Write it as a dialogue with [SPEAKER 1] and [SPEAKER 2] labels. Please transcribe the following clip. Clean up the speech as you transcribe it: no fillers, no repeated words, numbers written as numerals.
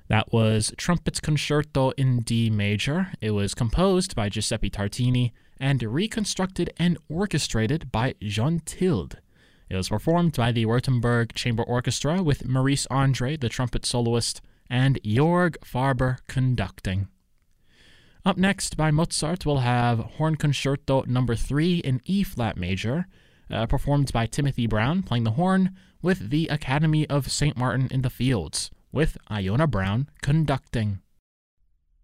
[SPEAKER 1] That was Trumpets Concerto in D major. It was composed by Giuseppe Tartini and reconstructed and orchestrated by Jean Tilde. It was performed by the Württemberg Chamber Orchestra with Maurice Andre, the trumpet soloist, and Jorg Farber conducting. Up next, by Mozart, we'll have Horn Concerto No. 3 in E-flat major, performed by Timothy Brown, playing the horn, with the Academy of St. Martin in the Fields, with Iona Brown conducting.